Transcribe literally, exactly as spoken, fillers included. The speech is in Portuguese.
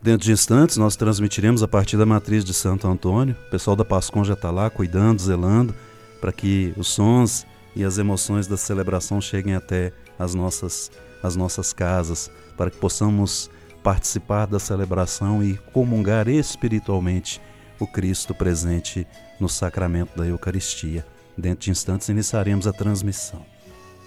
Dentro de instantes, nós transmitiremos a partir da matriz de Santo Antônio. O pessoal da Pascom já está lá cuidando, zelando, para que os sons e as emoções da celebração cheguem até as nossas, as nossas casas, para que possamos participar da celebração e comungar espiritualmente o Cristo presente no sacramento da Eucaristia. Dentro de instantes, iniciaremos a transmissão.